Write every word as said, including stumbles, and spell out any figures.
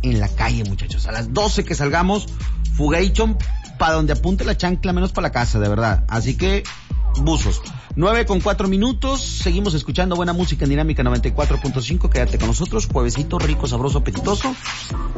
en la calle, muchachos. A las doce que salgamos, Fugation, para donde apunte la chancla, menos para la casa, de verdad. Así que, buzos. nueve con cuatro minutos, seguimos escuchando buena música en Dinámica noventa y cuatro punto cinco, quédate con nosotros, juevesito rico, sabroso, apetitoso.